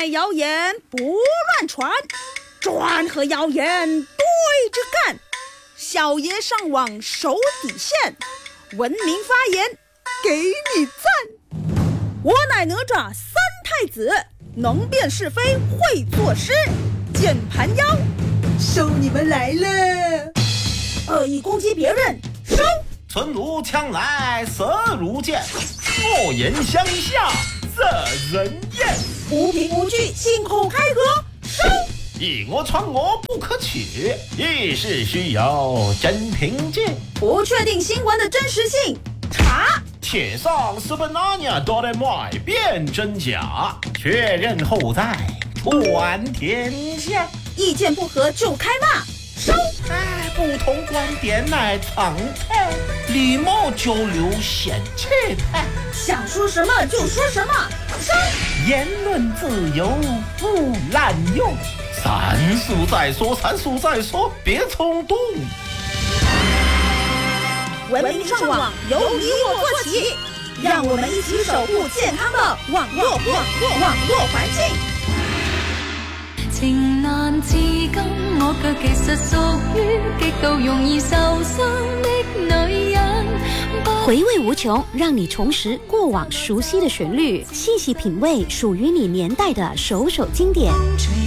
谣言不乱传，专和谣言对着干。小爷上网守底线，文明发言给你赞。我乃哪吒三太子，能辨是非会作诗。键盘妖，收你们来了！恶意攻击别人，收！ 存如枪来色如剑，恶言相向惹人厌。 无凭无据信口开河，收！ 以讹传讹不可取，议事需有真凭据。 不确定新闻的真实性，查！ 铁上是本那年都得买辨真假，确认后再传天下。 意见不合就开骂，收！ 不同观点乃常态，礼貌交流显气派。 想说什么就说什么，收！ 言论自由不滥用，三述再说，别冲动。 文明上网由你我做起，让我们一起守护健康的网络环境。 情難自禁，我卻其實屬於極度容易受傷的女人。 回味無窮，讓你重拾過往熟悉的旋律，細細品味屬於你年代的首經典。